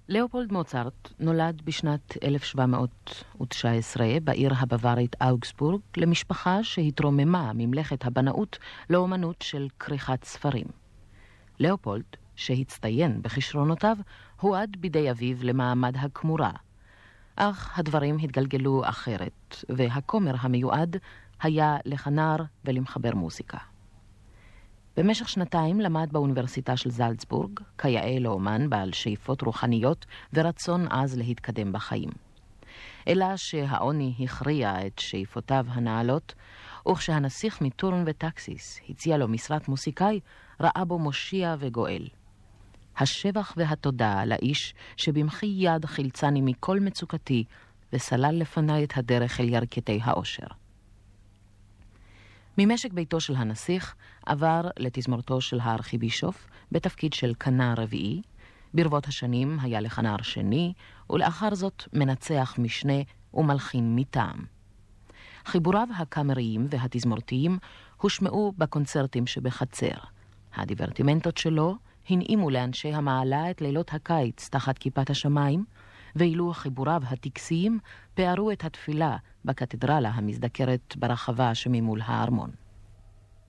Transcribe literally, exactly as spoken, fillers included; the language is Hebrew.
לאופולד מוצרט נולד בשנת אלף שבע מאות תשע עשרה בעיר הבווארית אוגסבורג למשפחה שהתרוממה ממלאכת הבנאות לאומנות של כריכת ספרים. לאופולד, שהצטיין בכישרונותיו, הועד בידי אביו למעמד הכמורה. אך הדברים התגלגלו אחרת, והכומר המיועד היה לכנר ולמחבר מוזיקה. במשך שנתיים למד באוניברסיטה של זלצבורג, כיאה לאומן בעל שאיפות רוחניות ורצון עז להתקדם בחיים. אלא שהעוני הכריע את שאיפותיו הנעלות, וכשהנסיך מטורן וטקסיס הציע לו משרת מוסיקאי, ראה בו מושיע וגואל. השבח והתודה לאיש שבמחי יד חילצני מכל מצוקתי וסלל לפני את הדרך אל ירכתי האושר. ממשק ביתו של הנסיך עבר לתזמורתו של הארכיבישוף בתפקיד של כנר רביעי, ברבות השנים היה לכנר שני, ולאחר זאת מנצח משנה ומלחין מטעם. חיבוריו הקאמריים והתזמורתיים הושמעו בקונצרטים שבחצר. הדיברטימנטות שלו הנעימו לאנשי המעלה את לילות הקיץ תחת כיפת השמיים, ואילו חיבוריו הטקסיים פארו את התפילה בקתדרלה המזדקרת ברחבה שממול הארמון.